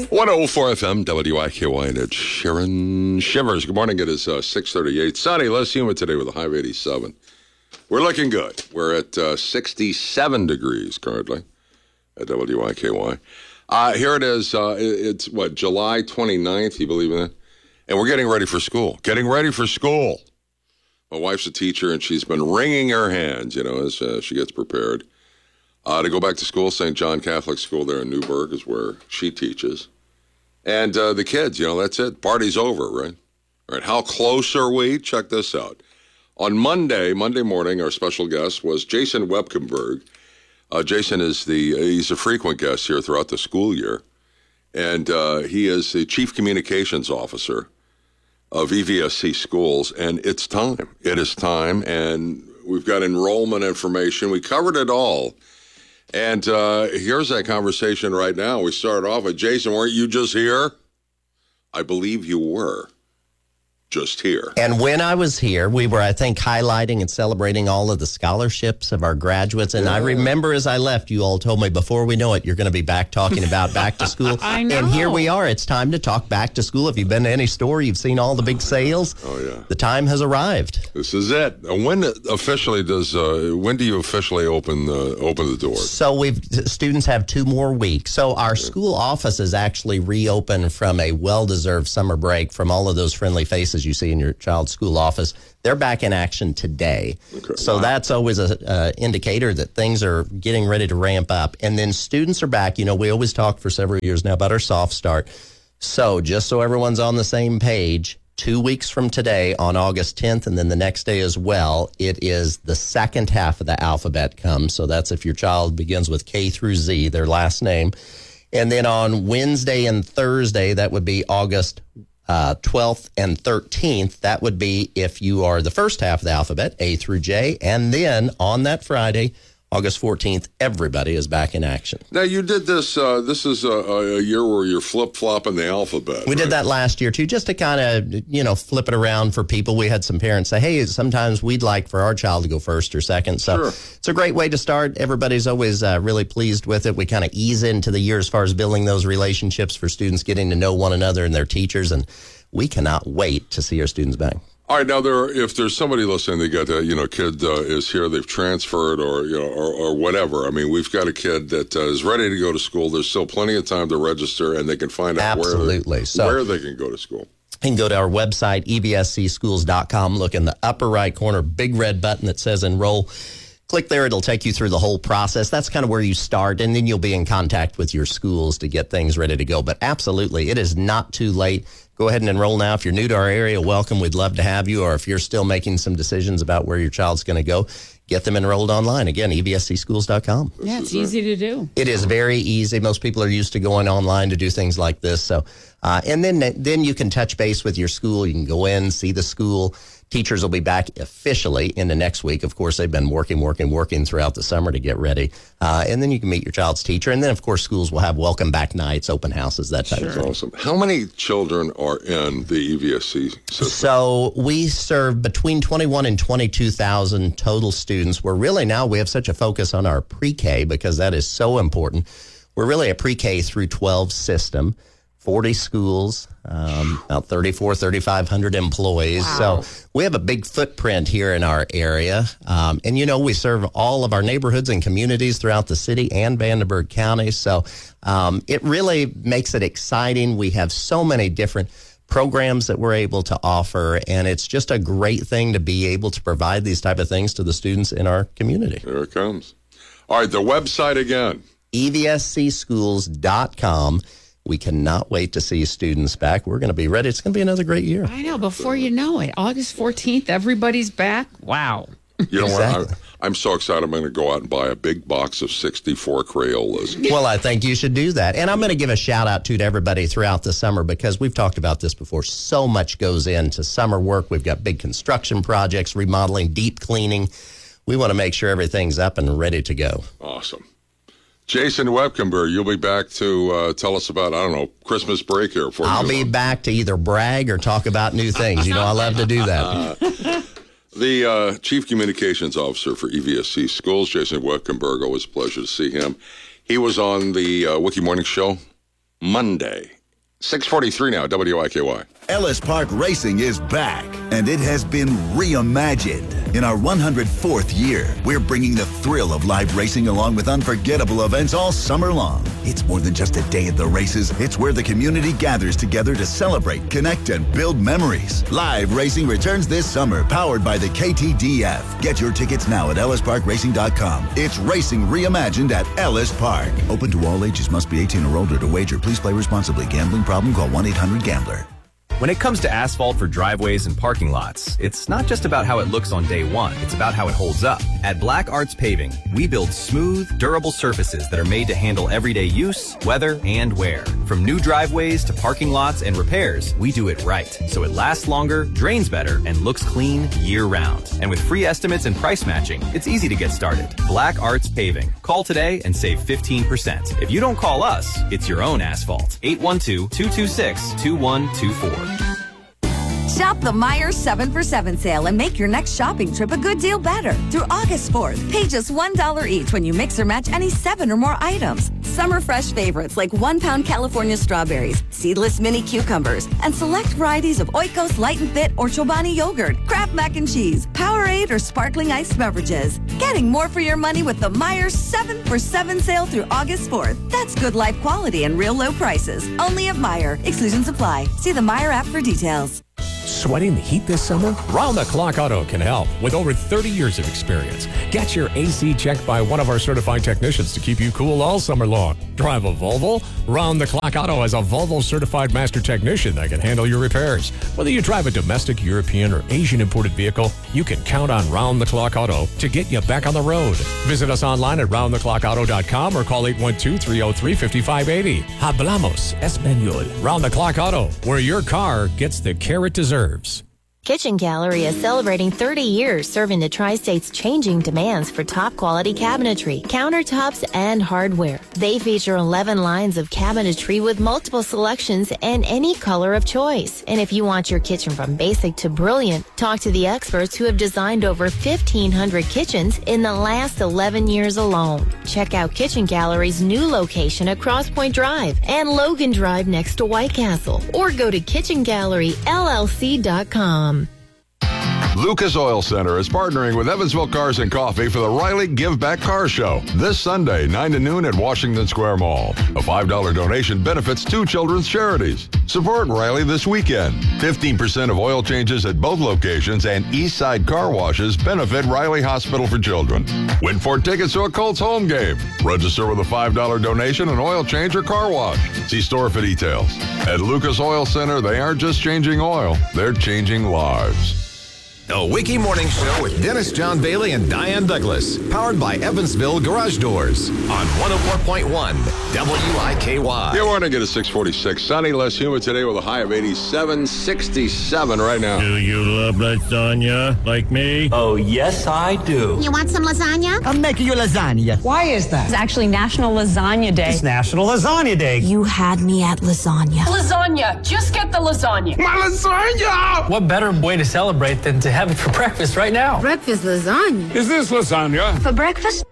104 FM, WIKY, and it's Sharon Shivers. Good morning. It is 6:38. Sunny, less humid today with a high of 87. We're looking good. We're at 67 degrees currently at WIKY. Here it is. It's, July 29th? You believe in that? And we're getting ready for school. Getting ready for school. My wife's a teacher, and she's been wringing her hands, as she gets prepared. To go back to school. St. John Catholic School there in Newburgh is where she teaches. And the kids, that's it. Party's over, right? All right, how close are we? Check this out. On Monday morning, our special guest was Jason Webkenberg. Jason he's a frequent guest here throughout the school year. And he is the Chief Communications Officer of EVSC Schools. And it's time. It is time. And we've got enrollment information. We covered it all. And here's that conversation right now. We started off with, Jason, weren't you just here? I believe you were just here. And when I was here, we were, I think, highlighting and celebrating all of the scholarships of our graduates. And I remember as I left, you all told me, before we know it, you're going to be back talking about back to school. I know. And here we are. It's time to talk back to school. If you've been to any store, you've seen all the big sales. Oh, yeah. The time has arrived. This is it. When do you officially open the doors? So students have 2 more weeks. So our school offices actually reopen from a well-deserved summer break from all of those friendly faces you see in your child's school office. They're back in action today. Okay. So that's always an indicator that things are getting ready to ramp up. And then students are back. We always talk for several years now about our soft start. So just so everyone's on the same page, 2 weeks from today on August 10th, and then the next day as well, it is the second half of the alphabet comes. So that's if your child begins with K through Z, their last name. And then on Wednesday and Thursday, that would be August 12th and 13th, that would be if you are the first half of the alphabet, A through J. And then on that Friday, August 14th, everybody is back in action. Now, you did this. This is a year where you're flip-flopping the alphabet. We did that last year, too, just to kind of, flip it around for people. We had some parents say, hey, sometimes we'd like for our child to go first or second. So It's a great way to start. Everybody's always really pleased with it. We kind of ease into the year as far as building those relationships for students, getting to know one another and their teachers. And we cannot wait to see our students back. All right, now if there's somebody listening, they got a kid is here, they've transferred or whatever. I mean, we've got a kid that is ready to go to school. There's still plenty of time to register, and they can find out where they can go to school. You can go to our website, evscschools.com. Look in the upper right corner, big red button that says enroll. Click there. It'll take you through the whole process. That's kind of where you start, and then you'll be in contact with your schools to get things ready to go. But absolutely, it is not too late. Go ahead and enroll now. If you're new to our area, welcome. We'd love to have you. Or if you're still making some decisions about where your child's going to go, get them enrolled online. Again, evscschools.com. Yeah, it's easy to do. It is very easy. Most people are used to going online to do things like this. So, and then you can touch base with your school. You can go in, see the school. Teachers will be back officially in the next week. Of course, they've been working throughout the summer to get ready. And then you can meet your child's teacher. And then, of course, schools will have welcome back nights, open houses, that type of thing. Awesome. How many children are in the EVSC system? So we serve between 21 and 22,000 total students. We have such a focus on our pre-K because that is so important. We're really a pre-K through 12 system. 40 schools, about 3,500 employees. Wow. So we have a big footprint here in our area. And, we serve all of our neighborhoods and communities throughout the city and Vandenberg County. So it really makes it exciting. We have so many different programs that we're able to offer, and it's just a great thing to be able to provide these type of things to the students in our community. There it comes. All right, the website again. evscschools.com. We cannot wait to see students back. We're going to be ready. It's going to be another great year. I know. Before you know it, August 14th, everybody's back. Wow. You know what? I'm so excited. I'm going to go out and buy a big box of 64 Crayolas. Well, I think you should do that. And I'm going to give a shout out to everybody throughout the summer because we've talked about this before. So much goes into summer work. We've got big construction projects, remodeling, deep cleaning. We want to make sure everything's up and ready to go. Awesome. Jason Webkenberg, you'll be back to tell us about, Christmas break here. I'll be back to either brag or talk about new things. I love to do that. The Chief Communications Officer for EVSC Schools, Jason Webkenberg, always a pleasure to see him. He was on the Wiki Morning Show Monday, 6:43 now, WIKY. Ellis Park Racing is back, and it has been reimagined. In our 104th year, we're bringing the thrill of live racing along with unforgettable events all summer long. It's more than just a day at the races. It's where the community gathers together to celebrate, connect, and build memories. Live racing returns this summer, powered by the KTDF. Get your tickets now at ellisparkracing.com. It's racing reimagined at Ellis Park. Open to all ages. Must be 18 or older to wager. Please play responsibly. Gambling problem? Call 1-800-GAMBLER. When it comes to asphalt for driveways and parking lots, it's not just about how it looks on day one, it's about how it holds up. At Black Arts Paving, we build smooth, durable surfaces that are made to handle everyday use, weather, and wear. From new driveways to parking lots and repairs, we do it right, so it lasts longer, drains better, and looks clean year-round. And with free estimates and price matching, it's easy to get started. Black Arts Paving. Call today and save 15%. If you don't call us, it's your own asphalt. 812-226-2124. Shop the Meijer 7 for 7 sale and make your next shopping trip a good deal better. Through August 4th, pay just $1 each when you mix or match any 7 or more items. Summer fresh favorites like 1-pound California strawberries, seedless mini cucumbers, and select varieties of Oikos Light and Fit or Chobani yogurt, Kraft mac and cheese, Powerade, or sparkling iced beverages. Getting more for your money with the Meijer 7 for 7 sale through August 4th. That's good life quality and real low prices. Only at Meijer. Exclusions apply. See the Meijer app for details. Sweating the heat this summer? Round the Clock Auto can help with over 30 years of experience. Get your AC checked by one of our certified technicians to keep you cool all summer long. Drive a Volvo? Round the Clock Auto has a Volvo certified master technician that can handle your repairs. Whether you drive a domestic, European, or Asian imported vehicle, you can count on Round the Clock Auto to get you back on the road. Visit us online at roundtheclockauto.com or call 812-303-5580. Hablamos Español. Round the Clock Auto, where your car gets the care it deserves. Kitchen Gallery is celebrating 30 years serving the Tri-State's changing demands for top-quality cabinetry, countertops, and hardware. They feature 11 lines of cabinetry with multiple selections and any color of choice. And if you want your kitchen from basic to brilliant, talk to the experts who have designed over 1,500 kitchens in the last 11 years alone. Check out Kitchen Gallery's new location at Cross Point Drive and Logan Drive next to White Castle. Or go to kitchengalleryllc.com. Lucas Oil Center is partnering with Evansville Cars and Coffee for the Riley Give Back Car Show this Sunday, 9 to noon at Washington Square Mall. A $5 donation benefits 2 children's charities. Support Riley this weekend. 15% of oil changes at both locations and Eastside car washes benefit Riley Hospital for Children. Win 4 tickets to a Colts home game. Register with a $5 donation, an oil change, or car wash. See store for details. At Lucas Oil Center, they aren't just changing oil, they're changing lives. The Wiki Morning Show with Dennis John Bailey and Diane Douglas. Powered by Evansville Garage Doors on 104.1 WIKY. Good morning, it is 646. Sunny, less humid today with a high of 87, 67 right now. Do you love lasagna like me? Oh, yes, I do. You want some lasagna? I'm making you lasagna. Why is that? It's actually National Lasagna Day. It's National Lasagna Day. You had me at lasagna. Lasagna. Just get the lasagna. My lasagna! What better way to celebrate than to have it for breakfast right now? Breakfast lasagna. Is this lasagna? For breakfast?